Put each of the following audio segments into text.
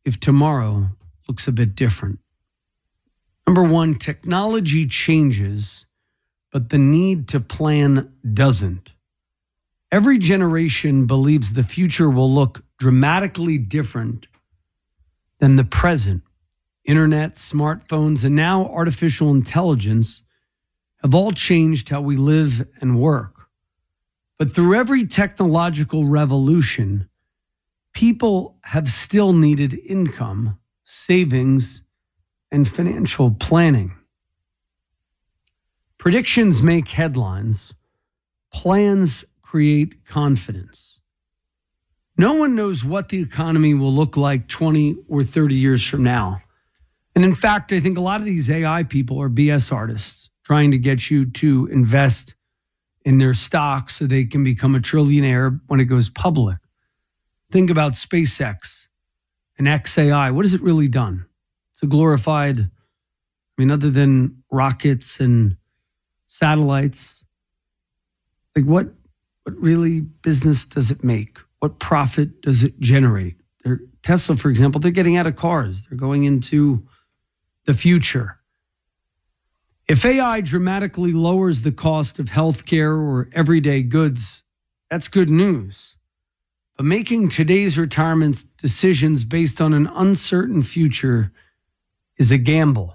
if tomorrow looks a bit different? Number one, technology changes, but the need to plan doesn't. Every generation believes the future will look dramatically different than the present. Internet, smartphones, and now artificial intelligence have all changed how we live and work. But through every technological revolution, people have still needed income, savings, and financial planning. Predictions make headlines. Plans create confidence. No one knows what the economy will look like 20 or 30 years from now. And in fact, I think a lot of these AI people are BS artists trying to get you to invest in their stocks so they can become a trillionaire when it goes public. Think about SpaceX and XAI. What has it really done? It's a glorified, other than rockets and satellites, like what really business does it make? What profit does it generate? Tesla, for example, they're getting out of cars. They're going into the future. If AI dramatically lowers the cost of healthcare or everyday goods, that's good news. But making today's retirement decisions based on an uncertain future is a gamble.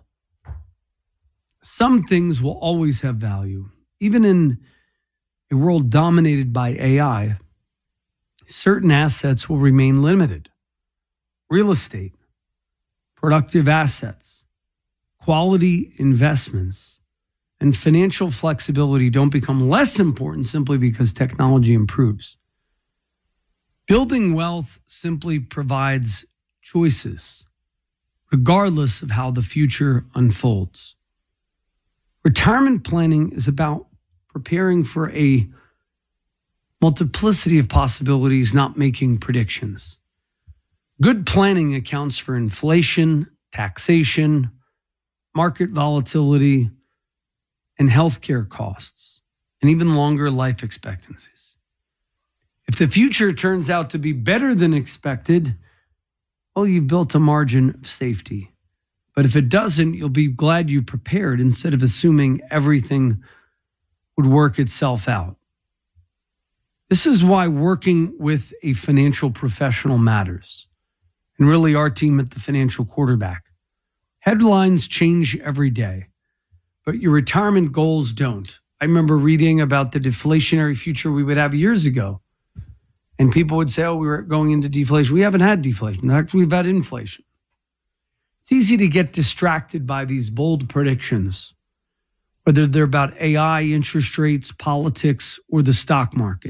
Some things will always have value. Even in a world dominated by AI, certain assets will remain limited. Real estate, productive assets, quality investments, and financial flexibility don't become less important simply because technology improves. Building wealth simply provides choices, regardless of how the future unfolds. Retirement planning is about preparing for a multiplicity of possibilities, not making predictions. Good planning accounts for inflation, taxation, market volatility, and healthcare costs, and even longer life expectancies. If the future turns out to be better than expected, well, you've built a margin of safety. But if it doesn't, you'll be glad you prepared instead of assuming everything would work itself out. This is why working with a financial professional matters, and really our team at the Financial Quarterback. Headlines change every day, but your retirement goals don't. I remember reading about the deflationary future we would have years ago, and people would say, oh, we were going into deflation. We haven't had deflation. In fact, we've had inflation. It's easy to get distracted by these bold predictions, whether they're about AI, interest rates, politics, or the stock market.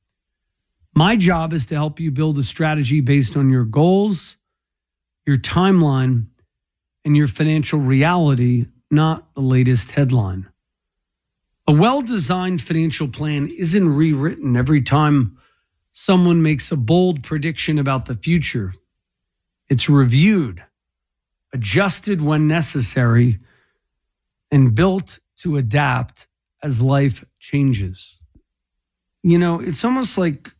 My job is to help you build a strategy based on your goals, your timeline, and your financial reality, not the latest headline. A well-designed financial plan isn't rewritten every time someone makes a bold prediction about the future. It's reviewed, adjusted when necessary, and built to adapt as life changes. It's almost like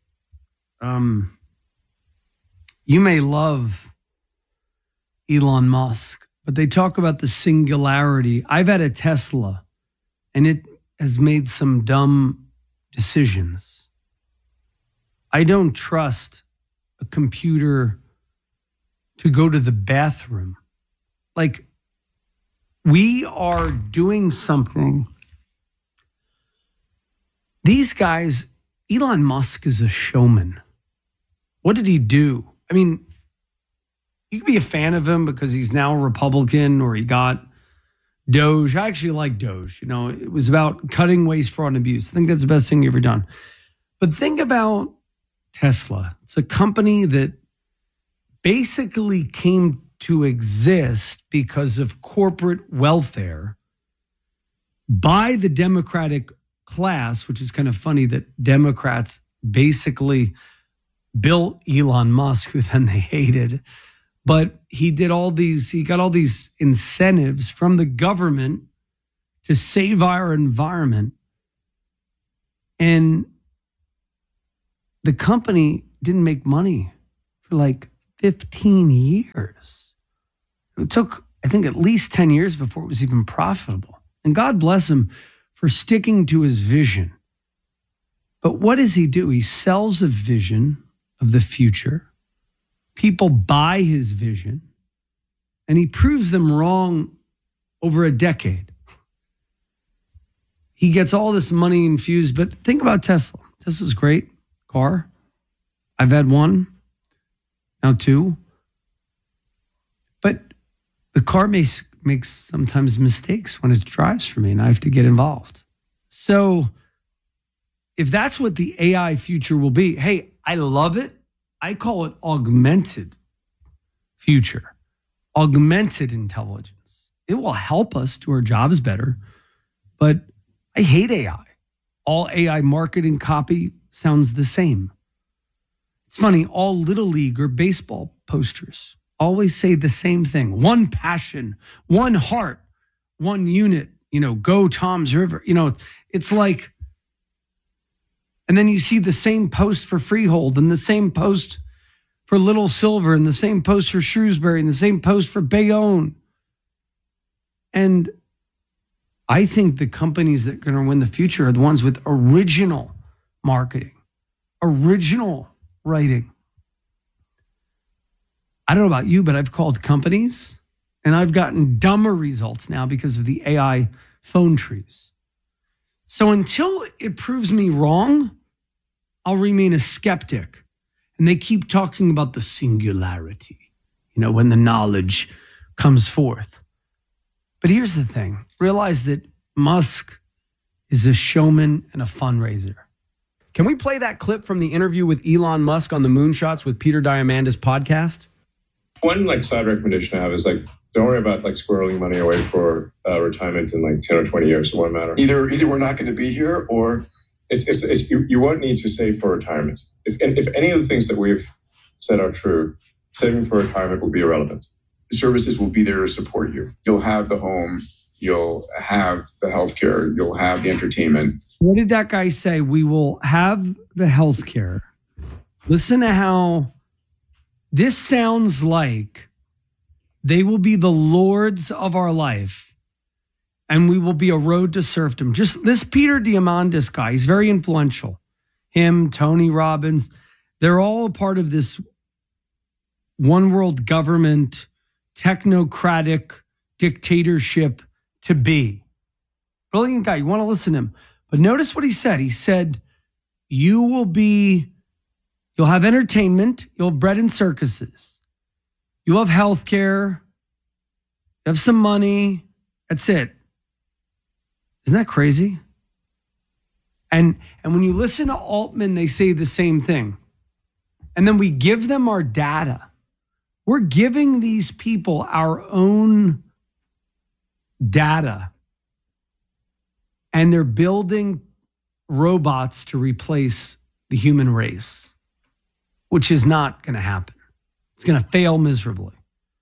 you may love Elon Musk, but they talk about the singularity. I've had a Tesla, and it has made some dumb decisions. I don't trust a computer to go to the bathroom. Like, we are doing something. These guys, Elon Musk is a showman. What did he do? You could be a fan of him because he's now a Republican or he got Doge. I actually like Doge. It was about cutting waste, fraud, and abuse. I think that's the best thing you've ever done. But think about Tesla. It's a company that basically came to exist because of corporate welfare by the Democratic class, which is kind of funny that Democrats basically built Elon Musk, who then they hated. But he got all these incentives from the government to save our environment. And the company didn't make money for like 15 years. It took, I think, at least 10 years before it was even profitable. And God bless him for sticking to his vision. But what does he do? He sells a vision of the future. People buy his vision, and he proves them wrong over a decade. He gets all this money infused, but think about Tesla. Tesla's great car. I've had one, now two. But the car makes sometimes mistakes when it drives for me, and I have to get involved. So if that's what the AI future will be, hey, I love it. I call it augmented future, augmented intelligence. It will help us do our jobs better, but I hate AI. All AI marketing copy sounds the same. It's funny, all Little League or baseball posters always say the same thing. One passion, one heart, one unit, go Tom's River. It's like, and then you see the same post for Freehold and the same post for Little Silver and the same post for Shrewsbury and the same post for Bayonne. And I think the companies that are going to win the future are the ones with original marketing, original writing. I don't know about you, but I've called companies and I've gotten dumber results now because of the AI phone trees. So until it proves me wrong, I'll remain a skeptic. And they keep talking about the singularity, when the knowledge comes forth. But here's the thing. Realize that Musk is a showman and a fundraiser. Can we play that clip from the interview with Elon Musk on the Moonshots with Peter Diamandis podcast? One side recommendation I have is don't worry about squirreling money away for retirement in 10 or 20 years. It won't matter. Either we're not going to be here, or you won't need to save for retirement. If any of the things that we've said are true, saving for retirement will be irrelevant. The services will be there to support you. You'll have the home, you'll have the healthcare, you'll have the entertainment. What did that guy say? We will have the healthcare. Listen to how this sounds like they will be the lords of our life, and we will be a road to serfdom. Just this Peter Diamandis guy, he's very influential. Him, Tony Robbins, they're all a part of this one world government, technocratic dictatorship to be. Brilliant guy. You want to listen to him. But notice what he said. He said, you'll have entertainment, you'll have bread and circuses. You'll have healthcare, you have some money. That's it. Isn't that crazy? And when you listen to Altman, they say the same thing. And then we give them our data. We're giving these people our own data. And they're building robots to replace the human race, which is not going to happen. It's going to fail miserably.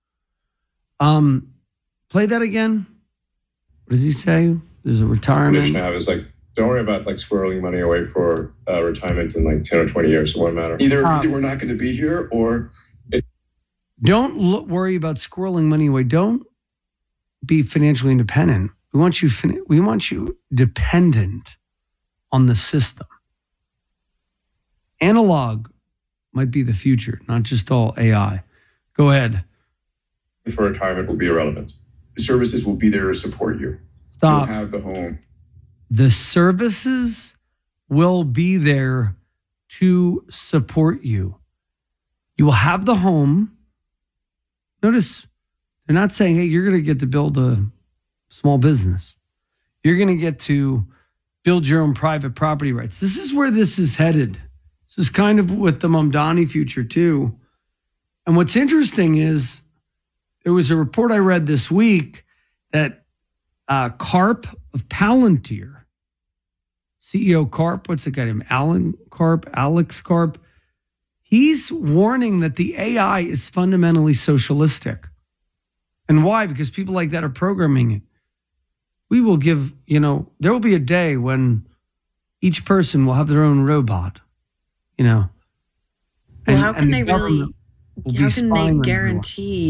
Play that again. What does he say? There's a retirement. The recommendation I have is don't worry about squirreling money away for retirement in 10 or 20 years. It won't matter. Either we're not going to be here, or don't worry about squirreling money away. Don't be financially independent. We want you dependent on the system. Analog might be the future, not just all AI. Go ahead. For retirement will be irrelevant. The services will be there to support you. Stop. You'll have the home. The services will be there to support you. You will have the home. Notice they're not saying, hey, you're going to get to build a small business. You're going to get to build your own private property rights. This is where this is headed. This is kind of with the Mamdani future too. And what's interesting is there was a report I read this week that Karp of Palantir, CEO Karp, what's the guy named? Alex Karp. He's warning that the AI is fundamentally socialistic. And why? Because people like that are programming it. We will give, there will be a day when each person will have their own robot, Well, how can they really will How be can spying they on everyone. guarantee